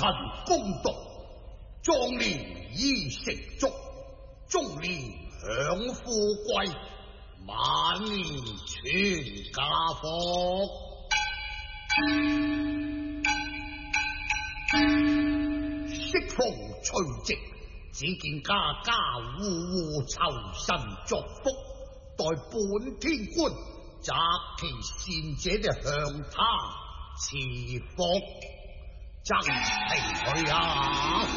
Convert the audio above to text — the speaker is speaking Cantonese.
公道，壯年衣食足，中年享富貴，晚年全家福。適逢除夕，只見家家戶戶酬神作福，待本天官擇其善者就向他賜福，真係佢啊！